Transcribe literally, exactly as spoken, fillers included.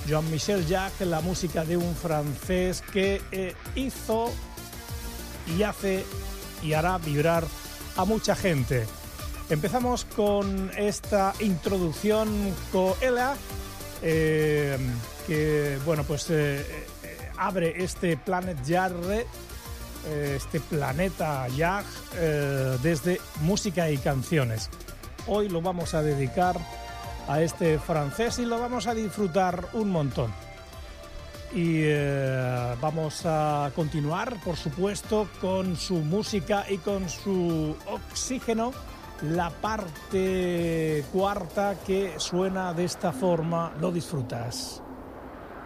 Jean-Michel Jarre, la música de un francés que eh, hizo y hace y hará vibrar a mucha gente. Empezamos con esta introducción con Ella, eh, que bueno, pues eh, eh, abre este Planet Jarre, eh, este planeta Jarre, eh, desde música y canciones. Hoy lo vamos a dedicar a este francés y lo vamos a disfrutar un montón. Y eh, vamos a continuar, por supuesto, con su música y con su oxígeno, la parte cuarta que suena de esta forma. Lo disfrutas.